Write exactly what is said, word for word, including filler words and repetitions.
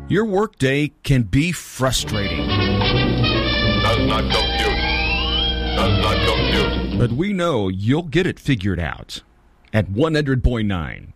Your workday can be frustrating. Does not compute. Does not compute. But we know you'll get it figured out. At one hundred point nine